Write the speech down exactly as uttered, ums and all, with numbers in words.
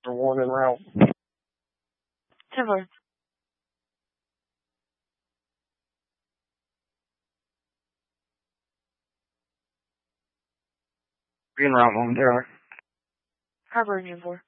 Vector one en route. ten four. Be en route momentarily. Harbor Union four.